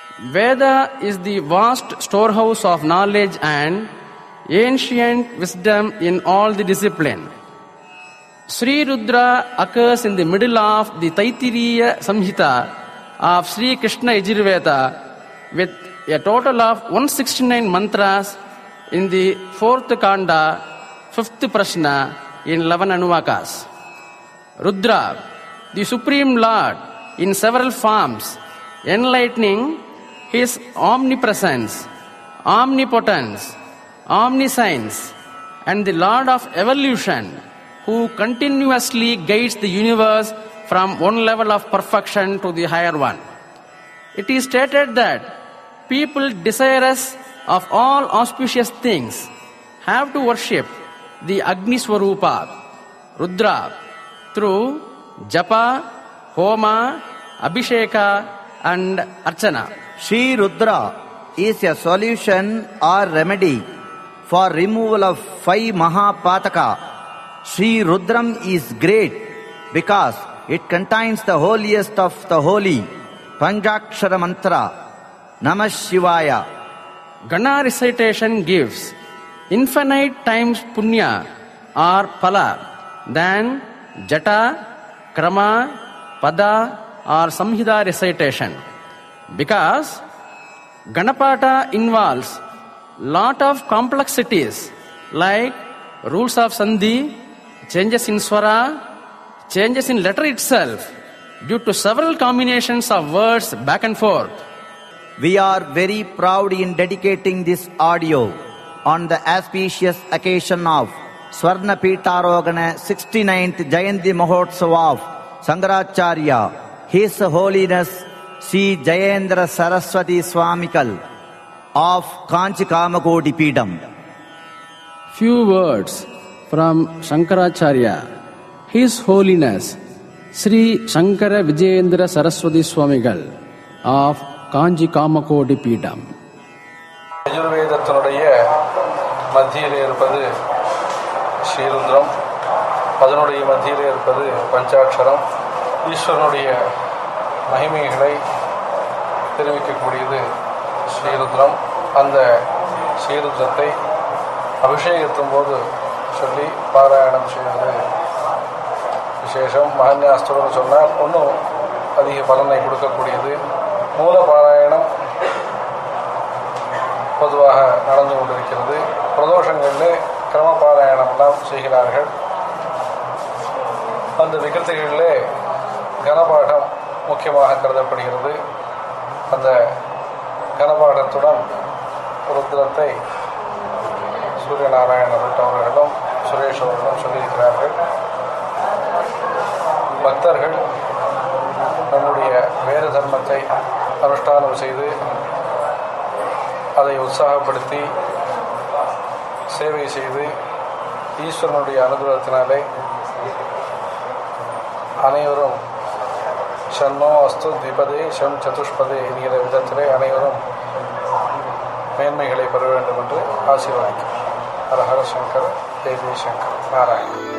Veda is the vast storehouse of knowledge and ancient wisdom in all the discipline. Sri Rudra occurs in the middle of the Taittiriya Samhita of Sri Krishna Yajurveda with a total of 169 mantras in the 4th Kanda, 5th Prashna in 11 Anuvakas. Rudra, the Supreme Lord in several forms, enlightening His omnipresence, omnipotence, omniscience, and the Lord of evolution, who continuously guides the universe from one level of perfection to the higher one. It is stated that people desirous of all auspicious things have to worship the Agni Swarupa, Rudra, through Japa, Homa, Abhisheka, and Archana. Sri Rudra is a solution or remedy for removal of 5 Mahapataka. Sri Rudram is great because it contains the holiest of the holy, Panchakshara mantra, Namah Shivaya. Gana recitation gives infinite times punya or phala than jata, krama, pada or samhita recitation, because Ganapata involves lot of complexities like rules of sandhi, changes in swara, changes in letter itself due to several combinations of words back and forth. We are very proud in dedicating this audio on the auspicious occasion of Swarna Pitarogana 69th Jayanti Mahotsava of Sankaracharya, His Holiness Sri Jayendra Saraswati Swamikal of Kanchi Kamakodi Peedam. Few words from Shankaracharya. His Holiness Sri Shankara Vijayendra Saraswati Swamigal of Kanchi Kamakodi Peedam. யஜுர்வேதத்தினுடைய மத்தியிலே இருப்பது ஸ்ரீருத்ரம், அதனுடைய மத்தியிலே இருப்பது பஞ்சாட்சரம். ஈஸ்வரனுடைய மகிமைகளை தெரிவிக்கக்கூடியது ஸ்ரீருத்ரம். அந்த ஸ்ரீருத்ரத்தை அபிஷேகத்தின் போது சொல்லி பாராயணம் செய்வது விசேஷம். மகன்யாஸ்திரம்னு சொன்னால் ஒன்றும் அதிக பலனை கொடுக்கக்கூடியது. மூல பாராயணம் பொதுவாக நடந்து கொண்டிருக்கிறது. பிரதோஷங்களில் கிரம பாராயணம்லாம் செய்கிறார்கள். அந்த நிகழ்ச்சிகளிலே கனபாடம் முக்கியமாக கருதப்படுகிறது. அந்த கனபாடத்துடன் ருத்ரத்தை சூரியநாராயண பட் அவர்களும் சுரேஷ் அவர்களும் சொல்லியிருக்கிறார்கள். பக்தர்கள் நம்முடைய வேத தர்மத்தை அனுஷ்டானம் செய்து அதை உற்சாகப்படுத்தி சேவை செய்து ஈஸ்வரனுடைய அனுகிரகத்தினாலே அனைவரும் ஷண்மோ அஸ்து திபதே ஷம் சதுஷ்பதே என்கிற விதத்திலே அனைவரும் மேன்மைகளை பெற வேண்டும் என்று ஆசீர்வதிக்கிறேன். ஹர ஹர சங்கர், ஜெய் ஜெய் சங்கர், நாராயணன்.